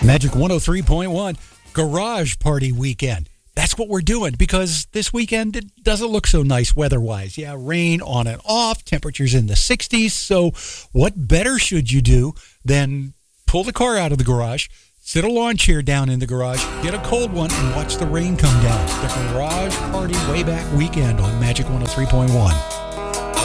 Magic 103.1, Garage Party Weekend. That's what we're doing because this weekend it doesn't look so nice weather-wise. Yeah, rain on and off, temperatures in the 60s. So what better should you do than pull the car out of the garage, sit a lawn chair down in the garage, get a cold one, and watch the rain come down. The Garage Party Way Back Weekend on Magic 103.1.